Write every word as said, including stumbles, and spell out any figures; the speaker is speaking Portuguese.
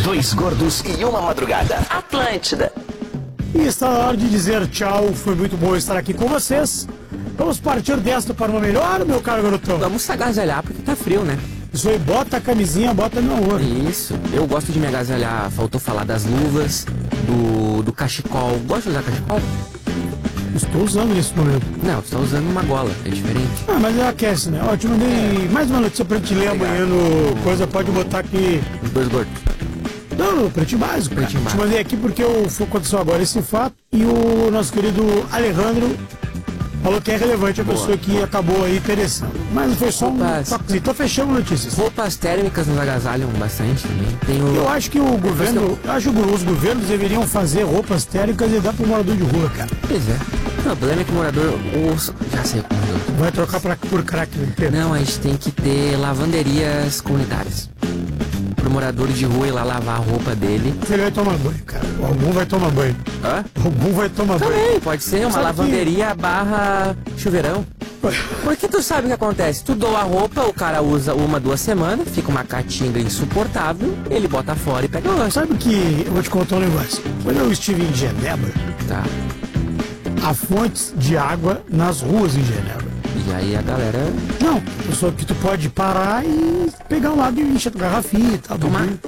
Dois gordos e uma madrugada. Atlântida. E está na hora de dizer tchau. Foi muito bom estar aqui com vocês. Vamos partir desta para uma melhor, meu caro garotão. Vamos se agasalhar porque tá frio, né? Isso aí, bota a camisinha, bota meu ouro. Isso. Eu gosto de me agasalhar. Faltou falar das luvas, do, do cachecol. Gosto de usar cachecol? Estou usando nesse momento. Não, você tá usando uma gola. É diferente. Ah, mas é aquece, né? Ó, eu te mandei é. mais uma notícia pra te ler amanhã no coisa. Pode botar aqui. Os dois gordos. Não, no pretinho básico. Pretinho básico. Te mandei aqui porque o, aconteceu agora esse fato. E o nosso querido Alejandro falou que é relevante a Boa. pessoa que acabou aí perecendo. Mas foi só Roupas, um toquezinho. Tô fechando notícias. Roupas térmicas nos agasalham bastante também. Tem o... Eu acho que o governo, eu acho que os governos deveriam fazer roupas térmicas e dar pro morador de rua, cara. Pois é. O problema é que o morador... O... Já sei como eu... Vai trocar pra, por crack inteiro. Não, a gente tem que ter lavanderias comunitárias. Pro morador de rua ir lá lavar a roupa dele. Ele vai tomar banho, cara. Algum vai tomar banho. Hã? Algum vai tomar Também, banho. Também, pode ser uma sabe lavanderia que... barra chuveirão. Porque tu sabe o que acontece? Tu doa a roupa, o cara usa uma, duas semanas, fica uma catinga insuportável, ele bota fora e pega o lanche. Sabe que eu vou te contar um negócio. Quando eu estive em Genebra, tá. há fontes de água nas ruas em Genebra. E aí a galera... Não, só que tu pode parar e pegar um lado e encher a garrafinha e tal. Tomar.